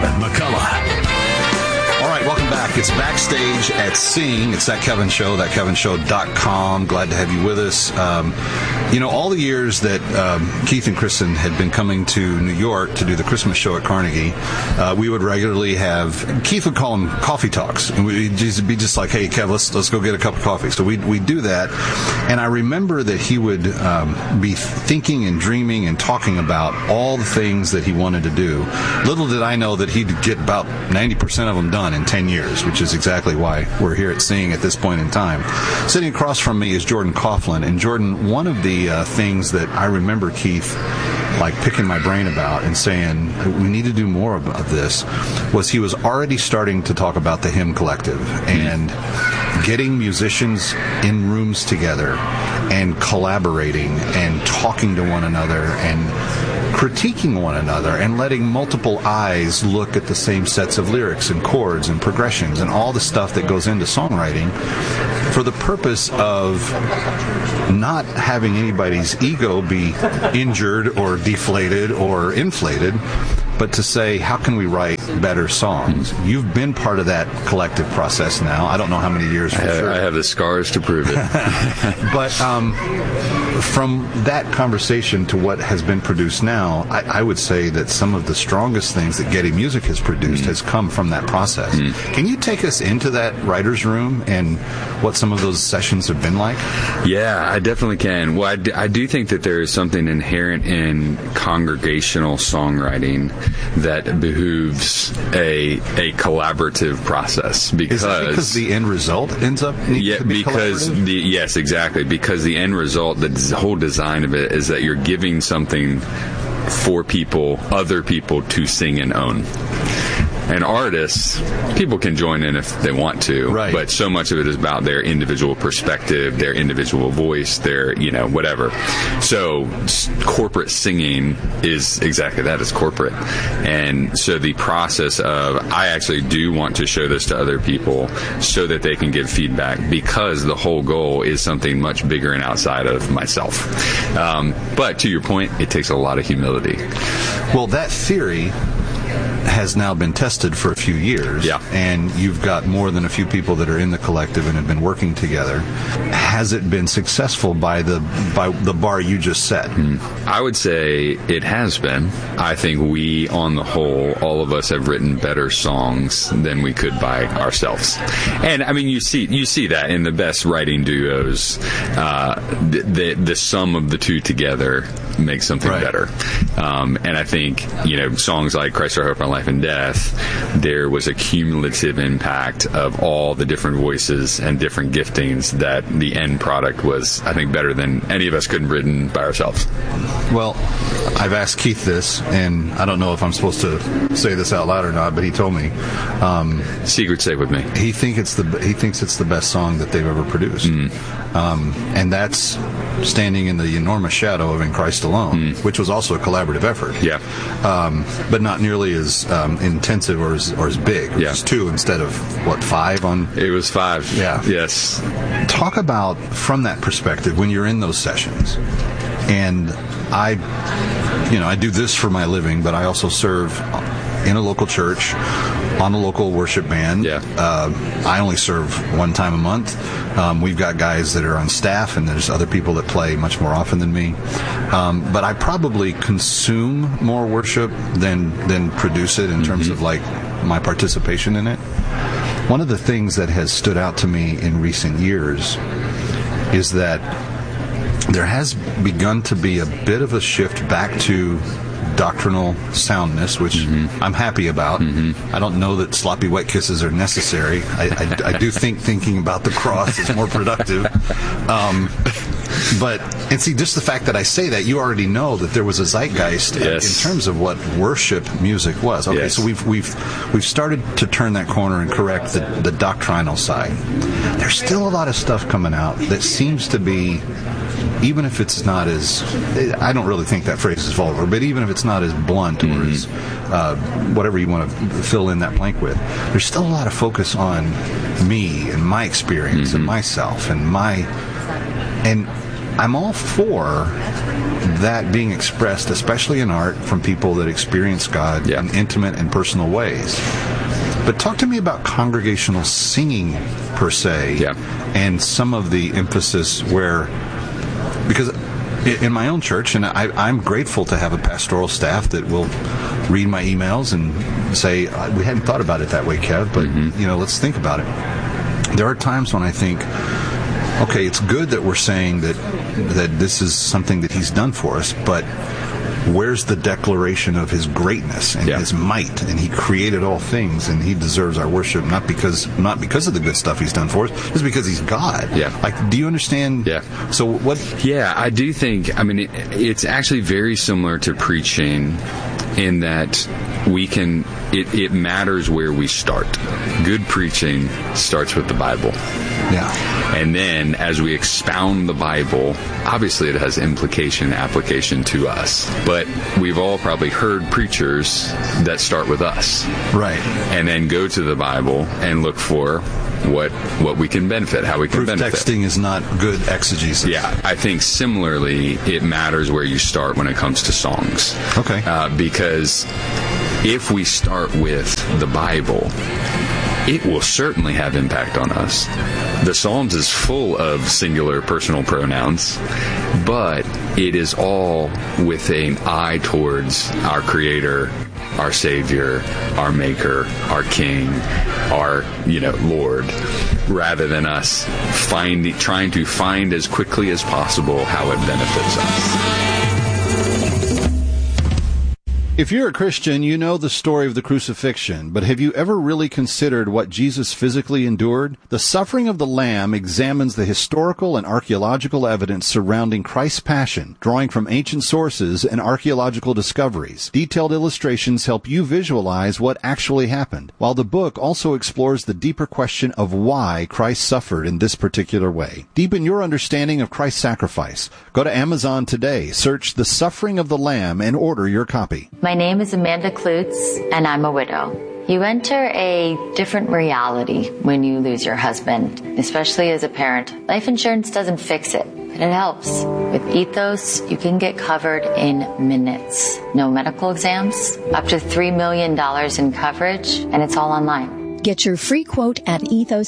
Kevin McCullough. All right, welcome back. It's Backstage at Sing. It's That Kevin Show, thatkevinshow.com. Glad to have you with us. All the years that Keith and Kristen had been coming to New York to do the Christmas show at Carnegie, we would regularly have, Keith would call them coffee talks. And we'd be just like, hey, Kev, let's go get a cup of coffee. So we'd do that. And I remember that he would be thinking and dreaming and talking about all the things that he wanted to do. Little did I know that he'd get about 90% of them done in 10 years, which is exactly why we're here at Sing at this point in time. Sitting across from me is Jordan Coughlin. And Jordan, one of the things that I remember Keith like picking my brain about and saying we need to do more of this was he was already starting to talk about the Hymn Collective and getting musicians in rooms together and collaborating and talking to one another and critiquing one another and letting multiple eyes look at the same sets of lyrics and chords and progressions and all the stuff that goes into songwriting for the purpose of not having anybody's ego be injured or deflated or inflated, but to say, how can we write better songs? You've been part of that collective process now. I don't know how many years for sure. I have the scars to prove it. But from that conversation to what has been produced now, I would say that some of the strongest things that Getty Music has produced has come from that process. Can you take us into that writer's room and what some of those sessions have been like? Yeah, I definitely can. Well, I do think that there is something inherent in congregational songwriting that behooves a collaborative process. Is that because the end result ends up needing to be collaborative? Yes, exactly. Because the end result, the whole design of it is that you're giving something for people, other people to sing and own. And artists, people can join in if they want to, right. But so much of it is about their individual perspective, their individual voice, their, whatever. So corporate singing is exactly that, it's corporate. And so the process of, I actually do want to show this to other people so that they can give feedback, because the whole goal is something much bigger and outside of myself. But to your point, it takes a lot of humility. Well, that theory has now been tested for a few years, and you've got more than a few people that are in the collective and have been working together. Has it been successful by the bar you just set? I would say it has been. I think we, on the whole, all of us have written better songs than we could by ourselves. And I mean, you see that in the best writing duos. The sum of the two together makes something better. And I think songs like Christ Our Hope, Our Life and Death, there was a cumulative impact of all the different voices and different giftings that the end product was, I think, better than any of us could have written by ourselves. Well, I've asked Keith this, and I don't know if I'm supposed to say this out loud or not, but he told me. Secret safe with me. He thinks it's the best song that they've ever produced. And that's standing in the enormous shadow of In Christ Alone, which was also a collaborative effort. Yeah. But not nearly as intensive or as big. It was 2 instead of, 5 on? It was 5. Yeah. Yes. Talk about, from that perspective, when you're in those sessions, and I do this for my living, but I also serve in a local church, on a local worship band. Yeah. I only serve one time a month. We've got guys that are on staff, and there's other people that play much more often than me. But I probably consume more worship than produce it in terms of my participation in it. One of the things that has stood out to me in recent years is that there has begun to be a bit of a shift back to doctrinal soundness, which I'm happy about. I don't know that sloppy wet kisses are necessary. I do think thinking about the cross is more productive. And see, just the fact that I say that, you already know that there was a zeitgeist in terms of what worship music was. Okay, so we've started to turn that corner and correct the doctrinal side. There's still a lot of stuff coming out that seems to be, even if it's not as, I don't really think that phrase is vulgar, but even if it's not as blunt or as whatever you want to fill in that blank with, there's still a lot of focus on me and my experience and myself and I'm all for that being expressed, especially in art, from people that experience God in intimate and personal ways. But talk to me about congregational singing per se, and some of the emphasis where, because in my own church, and I'm grateful to have a pastoral staff that will read my emails and say, we hadn't thought about it that way, Kev, but let's think about it. There are times when I think, okay, it's good that we're saying that this is something that he's done for us, but where's the declaration of his greatness and his might? And he created all things, and he deserves our worship, not because of the good stuff he's done for us, just because he's God. Like, do you understand? So what? Yeah, I do think, it's actually very similar to preaching in that it matters where we start. Good preaching starts with the Bible. And then as we expound the Bible, obviously it has application to us. But we've all probably heard preachers that start with us. Right. And then go to the Bible and look for what we can benefit, how we can benefit. Proof texting is not good exegesis. Yeah, I think similarly, it matters where you start when it comes to songs. Okay. Because if we start with the Bible, it will certainly have impact on us. The Psalms is full of singular personal pronouns, but it is all with an eye towards our Creator, our Savior, our Maker, our King, our Lord, rather than us trying to find as quickly as possible how it benefits us. If you're a Christian, you know the story of the crucifixion, but have you ever really considered what Jesus physically endured? The Suffering of the Lamb examines the historical and archaeological evidence surrounding Christ's passion, drawing from ancient sources and archaeological discoveries. Detailed illustrations help you visualize what actually happened, while the book also explores the deeper question of why Christ suffered in this particular way. Deepen your understanding of Christ's sacrifice. Go to Amazon today, search The Suffering of the Lamb, and order your copy. My name is Amanda Klutz, and I'm a widow. You enter a different reality when you lose your husband, especially as a parent. Life insurance doesn't fix it, but it helps. With Ethos, you can get covered in minutes. No medical exams, up to $3 million in coverage, and it's all online. Get your free quote at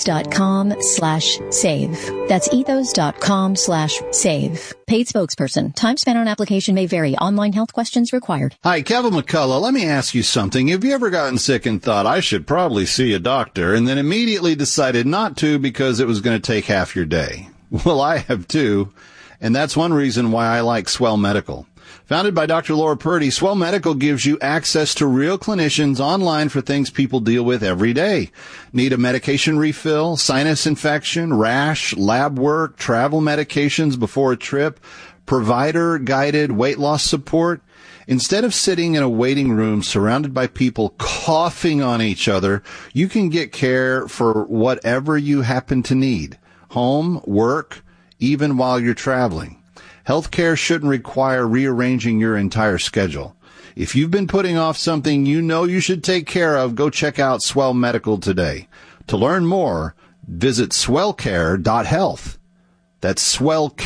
ethos.com/save. That's ethos.com/save. Paid spokesperson. Time spent on application may vary. Online health questions required. Hi, Kevin McCullough. Let me ask you something. Have you ever gotten sick and thought, I should probably see a doctor, and then immediately decided not to because it was going to take half your day? Well, I have too, and that's one reason why I like Swell Medical. Founded by Dr. Laura Purdy, Swell Medical gives you access to real clinicians online for things people deal with every day. Need a medication refill, sinus infection, rash, lab work, travel medications before a trip, provider-guided weight loss support? Instead of sitting in a waiting room surrounded by people coughing on each other, you can get care for whatever you happen to need. Home, work, even while you're traveling. Healthcare shouldn't require rearranging your entire schedule. If you've been putting off something you know you should take care of, go check out Swell Medical today. To learn more, visit swellcare.health. That's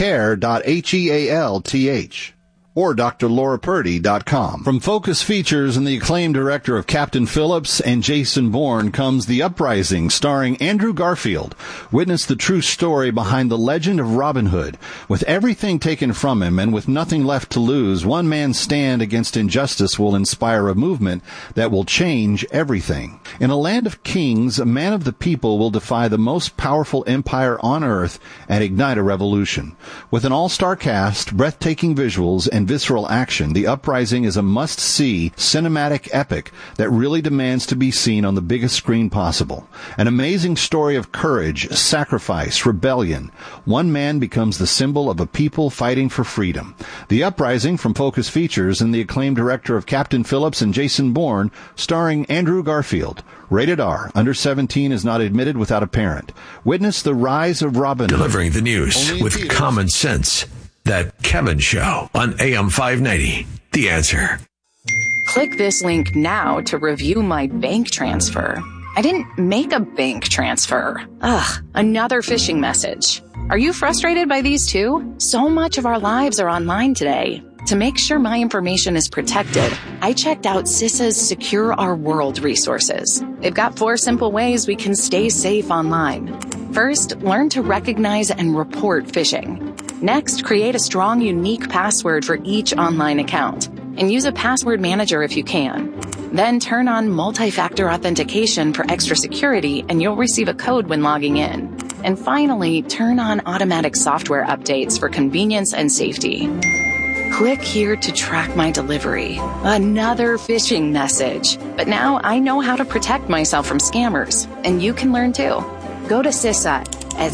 swellcare.health. Or drlaurapurdy.com. From Focus Features and the acclaimed director of Captain Phillips and Jason Bourne comes The Uprising, starring Andrew Garfield. Witness the true story behind the legend of Robin Hood. With everything taken from him and with nothing left to lose, one man's stand against injustice will inspire a movement that will change everything. In a land of kings, a man of the people will defy the most powerful empire on earth and ignite a revolution. With an all-star cast, breathtaking visuals, and visceral action, The Uprising is a must-see cinematic epic that really demands to be seen on the biggest screen possible. An amazing story of courage, sacrifice, rebellion. One man becomes the symbol of a people fighting for freedom. The Uprising from Focus Features and the acclaimed director of Captain Phillips and Jason Bourne, starring Andrew Garfield. Rated R. Under 17 is not admitted without a parent. Witness the rise of Robin Hood. Delivering the news with common sense. That Kevin Show on AM 590. The Answer. Click this link now to review my bank transfer. I didn't make a bank transfer. Ugh, another phishing message. Are you frustrated by these too? So much of our lives are online today. To make sure my information is protected, I checked out CISA's Secure Our World resources. They've got 4 simple ways we can stay safe online. First, learn to recognize and report phishing. Next, create a strong, unique password for each online account, and use a password manager if you can. Then turn on multi-factor authentication for extra security, and you'll receive a code when logging in. And finally, turn on automatic software updates for convenience and safety. Click here to track my delivery. Another phishing message. But now I know how to protect myself from scammers, and you can learn too. Go to CISA at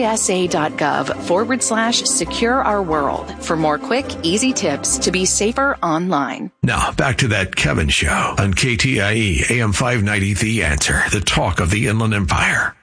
CISA.gov/Secure Our World for more quick, easy tips to be safer online. Now, back to that Kevin Show on KTIE AM 590, The Answer, the talk of the Inland Empire.